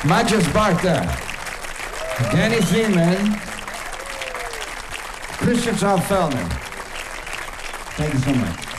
Maggio Sparta, Danny Freeman, Christian Fellner. Thank you so much.